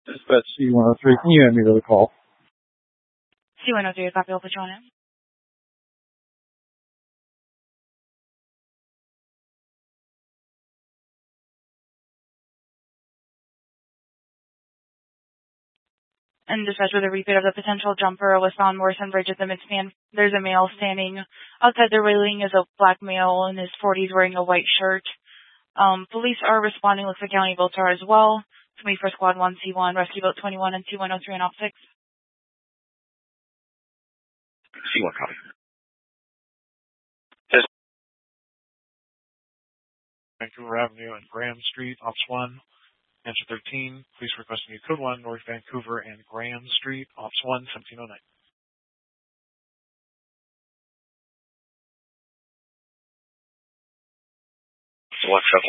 Dispatch C103, can you hand me the call? C103, copy, I'll put you on it. And dispatch with a repeat of the potential jumper was found Morrison Bridge at the midspan. There's a male standing outside the railing, is a black male in his 40s wearing a white shirt. Police are responding. Looks like county boats are as well. It's me for Squad 1, C1, Rescue Boat 21 and C103 and Op 6. C1 copy. Vancouver Avenue and Graham Street, Ops 1. Answer 13, police requesting you code 1, North Vancouver and Graham Street, Ops 1, 1709. What, truck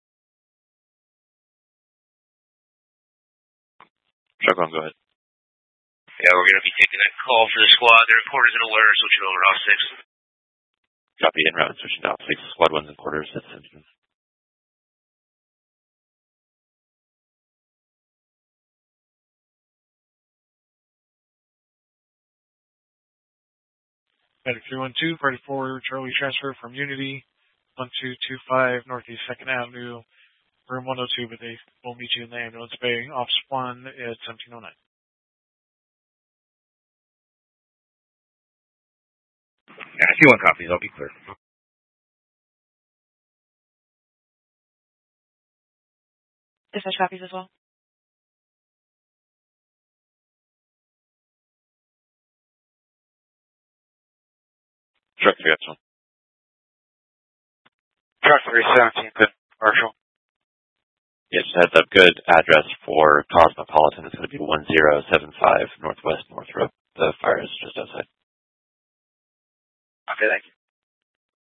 1? Truck 1, go ahead. Yeah, we're going to be taking that call for the squad. Their quarters in alert, switching over to Op 6. Copy, en route, switching to Op 6. Squad 1's in quarters, that's Simpson. Medic 312, Party 4, Charlie transfer from Unity, 1225 Northeast 2nd Avenue, room 102, but they will meet you in the ambulance bay. Ops 1 at 1709. Yeah, C1 copies, I'll be clear. Dispatch copies as well. Truck 3, that's 1. Truck 317, good. Commercial. Yes, heads up, good address for Cosmopolitan. It's going to be 1075 Northwest North Road. The fire is just outside. Okay, thank you.